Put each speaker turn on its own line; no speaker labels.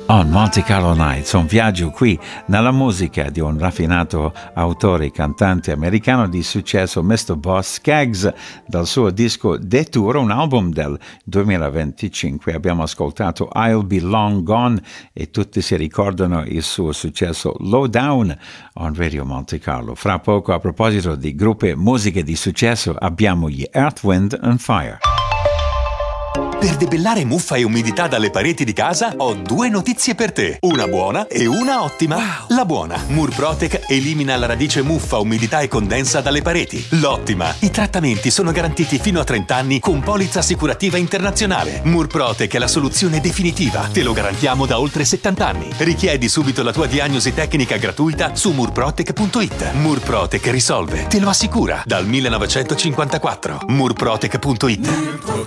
On Monte Carlo Nights, un viaggio qui nella musica di un raffinato autore e cantante americano di successo, Mr. Boss Skaggs, dal suo disco Detour, un album del 2025. Abbiamo ascoltato I'll Be Long Gone e tutti si ricordano il suo successo Low Down on Radio Monte Carlo. Fra poco, a proposito di gruppi musiche di successo, abbiamo gli Earth, Wind and Fire.
Per debellare muffa e umidità dalle pareti di casa ho due notizie per te, una buona e una ottima. Wow. La buona, Murprotec elimina la radice muffa, umidità e condensa dalle pareti. L'ottima, i trattamenti sono garantiti fino a 30 anni con polizza assicurativa internazionale. Murprotec è la soluzione definitiva, te lo garantiamo da oltre 70 anni. Richiedi subito la tua diagnosi tecnica gratuita su murprotec.it. Murprotec risolve, te lo assicura, dal 1954. Murprotec.it.